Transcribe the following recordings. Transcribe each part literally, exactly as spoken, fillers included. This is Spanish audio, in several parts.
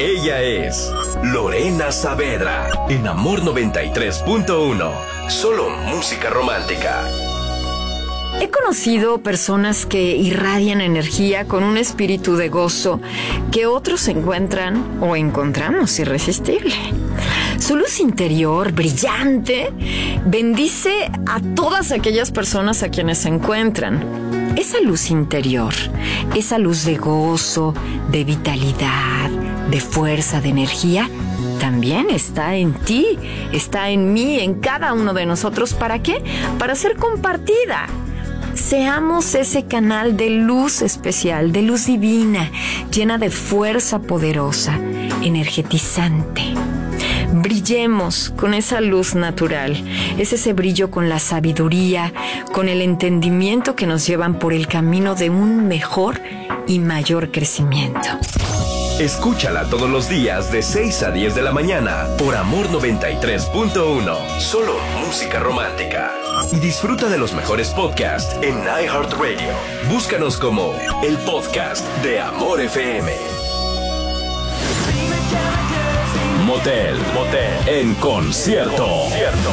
Ella es Lorena Saavedra en Amor noventa y tres punto uno. Solo música romántica. He conocido personas que irradian energía con un espíritu de gozo que otros encuentran o encontramos irresistible. Su luz interior, brillante, bendice a todas aquellas personas a quienes se encuentran. Esa luz interior, esa luz de gozo, de vitalidad, de fuerza, de energía, también está en ti, está en mí, en cada uno de nosotros. ¿Para qué? Para ser compartida. Seamos ese canal de luz especial, de luz divina, llena de fuerza poderosa, energetizante. Brillemos con esa luz natural. Es ese brillo con la sabiduría, con el entendimiento que nos llevan por el camino de un mejor y mayor crecimiento. Escúchala todos los días de seis a diez de la mañana por Amor noventa y tres punto uno. Solo música romántica. Y disfruta de los mejores podcasts en iHeartRadio. Búscanos como el podcast de Amor F M. Motel, Motel en concierto. concierto.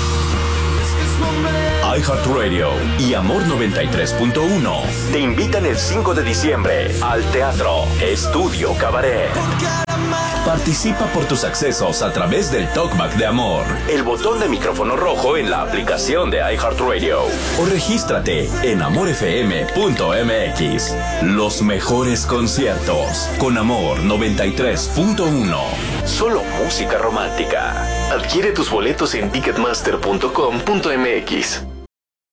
iHeartRadio y Amor noventa y tres punto uno te invitan el cinco de diciembre al Teatro Estudio Cabaret. Participa por tus accesos a través del Talkback de Amor, el botón de micrófono rojo en la aplicación de iHeartRadio, o regístrate en amor f m punto m x. Los mejores conciertos con Amor noventa y tres punto uno. Solo música romántica. Adquiere tus boletos en ticketmaster punto com punto m x.